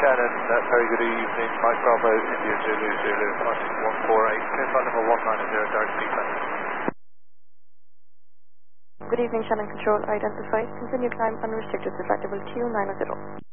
Shannon, very good evening. Mike Bravo, India Zulu, Zulu, 148, clear flight level 190, direct feedback. Good evening, Shannon Control. Identified. Continue climb unrestricted to flight level 290.